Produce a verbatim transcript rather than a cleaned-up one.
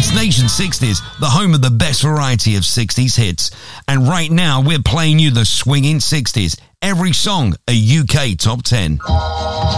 It's Nation sixties, the home of the best variety of sixties hits. And right now, we're playing you the swinging sixties. Every song, a U K top ten.